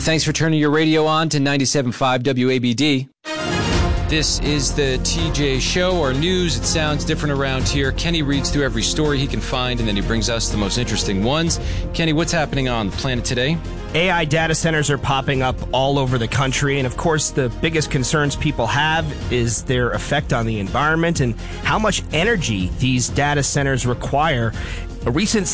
Thanks for turning your radio on to 97.5 WABD. This is the TJ Show, our news. It sounds different around here. Kenny reads through every story he can find, and then he brings us the most interesting ones. Kenny, what's happening on the planet today? AI data centers are popping up all over the country, and of course the biggest concerns people have is their effect on the environment and how much energy these data centers require. A recent